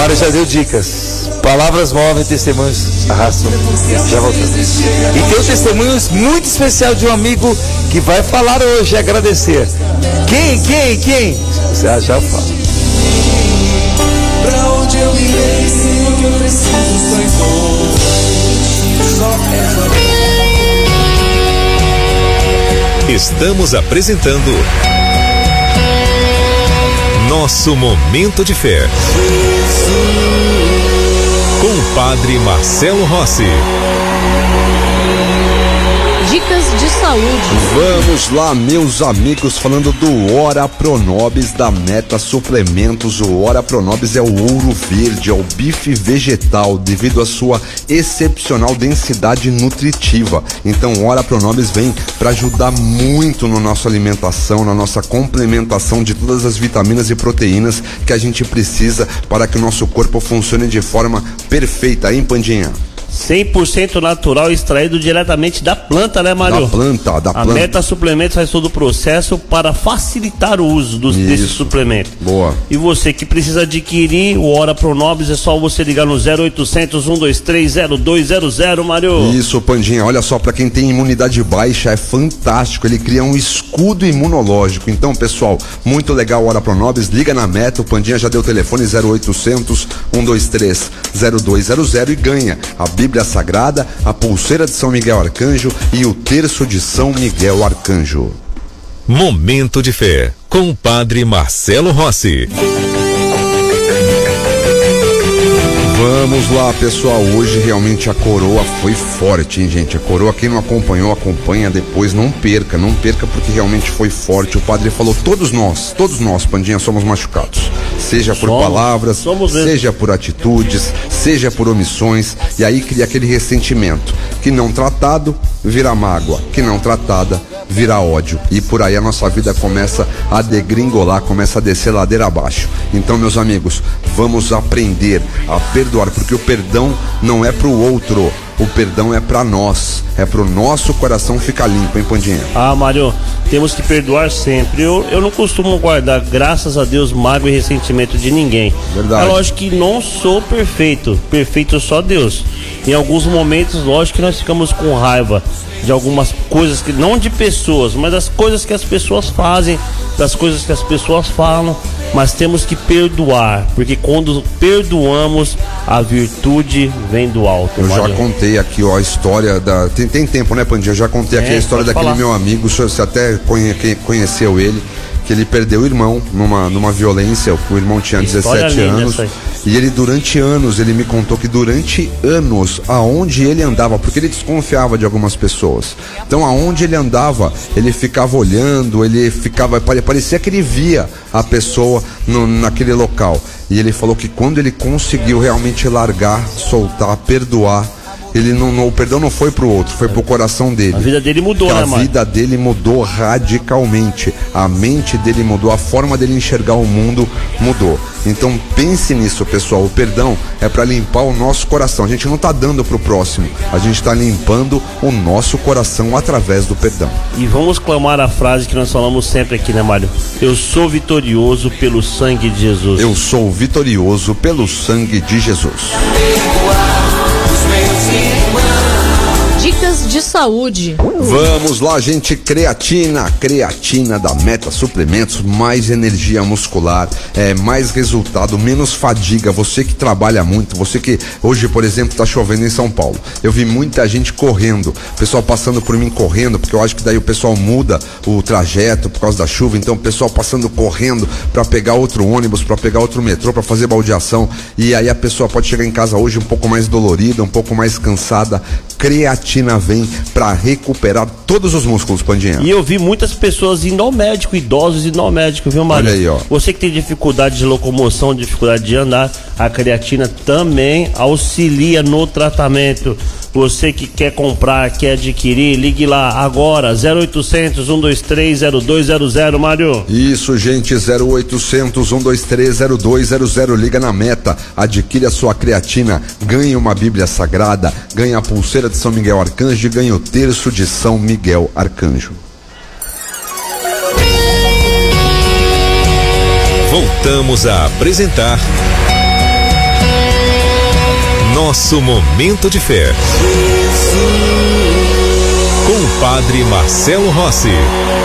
Mário já deu dicas. Palavras movem, testemunhos arrastam. Já voltamos. E tem um testemunho muito especial de um amigo que vai falar hoje e agradecer. Quem? Você já fala. Pra onde eu irei, se o que eu preciso só Estamos apresentando Nosso Momento de Fé com o Padre Marcelo Rossi. Dicas de saúde. Vamos lá, meus amigos, falando do Ora Pronobis da Meta Suplementos. O Ora Pronobis é o ouro verde, é o bife vegetal, devido à sua excepcional densidade nutritiva. Então o Ora Pronobis vem para ajudar muito na nossa alimentação, na nossa complementação de todas as vitaminas e proteínas que a gente precisa para que o nosso corpo funcione de forma perfeita, hein, Pandinha? 100% natural, extraído diretamente da planta, né, Mário? Da planta. A Meta Suplementos faz todo o processo para facilitar o uso desse suplemento. Boa. E você que precisa adquirir o Ora Pronobis, é só você ligar no 0800 123 0200, Mário. Isso, Pandinha, olha só, para quem tem imunidade baixa, é fantástico, ele cria um escudo imunológico. Então, pessoal, muito legal o Ora Pronobis, liga na Meta, o Pandinha já deu o telefone 0800 123 0200 e ganha a Bíblia Sagrada, a pulseira de São Miguel Arcanjo e o terço de São Miguel Arcanjo. Momento de Fé com o Padre Marcelo Rossi. Vamos lá, pessoal, hoje realmente a coroa foi forte, hein, gente? A coroa, quem não acompanhou, acompanha depois, não perca porque realmente foi forte. O padre falou, todos nós, Pandinha, somos machucados, seja por palavras, seja por atitudes, seja por omissões, e aí cria aquele ressentimento, que não tratado vira mágoa, que não tratada vira ódio, e por aí a nossa vida começa a degringolar, começa a descer ladeira abaixo. Então, meus amigos, vamos aprender a perdoar, porque o perdão não é pro outro, o perdão é pra nós, é pro nosso coração ficar limpo, hein, Pandinha? Mário, temos que perdoar sempre. Eu não costumo guardar, graças a Deus, mágoa e ressentimento de ninguém. Verdade. É lógico que não sou perfeito só Deus. Em alguns momentos, lógico que nós ficamos com raiva de algumas coisas, que não de pessoas, mas das coisas que as pessoas fazem, das coisas que as pessoas falam, mas temos que perdoar, porque quando perdoamos, a virtude vem do alto. Eu já contei aqui, ó, a história da... Tem tempo, né, Pandinha? Eu já contei aqui a história daquele meu amigo, você até conheceu ele, que ele perdeu o irmão numa violência. O irmão tinha 17 anos e ele durante anos, ele me contou que durante anos, aonde ele andava, porque ele desconfiava de algumas pessoas, então aonde ele andava, ele ficava olhando, ele ficava, parecia que ele via a pessoa naquele local, e ele falou que quando ele conseguiu realmente largar, soltar, perdoar, o perdão não foi pro outro, foi pro coração dele. A vida dele mudou, né, A vida dele mudou radicalmente. A mente dele mudou, a forma dele enxergar o mundo mudou. Então pense nisso, pessoal. O perdão é para limpar o nosso coração. A gente não tá dando pro próximo, a gente tá limpando o nosso coração através do perdão. E vamos clamar a frase que nós falamos sempre aqui, né, Mário? Eu sou vitorioso pelo sangue de Jesus. Eu sou vitorioso pelo sangue de Jesus. Dicas de saúde. Vamos lá, gente. Creatina da Meta Suplementos, mais energia muscular, mais resultado, menos fadiga. Você que trabalha muito, você que hoje, por exemplo, está chovendo em São Paulo, eu vi muita gente correndo, o pessoal passando por mim correndo, porque eu acho que daí o pessoal muda o trajeto por causa da chuva, então o pessoal passando correndo para pegar outro ônibus, para pegar outro metrô, para fazer baldeação, e aí a pessoa pode chegar em casa hoje um pouco mais dolorida, um pouco mais cansada. Creatina vem para recuperar todos os músculos, Pandinha. E eu vi muitas pessoas indo ao médico, idosos indo ao médico, viu, Mário? Olha aí, ó. Você que tem dificuldade de locomoção, dificuldade de andar, a creatina também auxilia no tratamento. Você que quer comprar, quer adquirir, ligue lá agora, 0800 123 0200, Mário. Isso, gente, 0800 123 0200, liga na Meta, adquire a sua creatina, ganhe uma Bíblia Sagrada, ganhe a pulseira de São Miguel Arcanjo e ganhe o terço de São Miguel Arcanjo. Voltamos a apresentar Nosso Momento de Fé. Com o Padre Marcelo Rossi.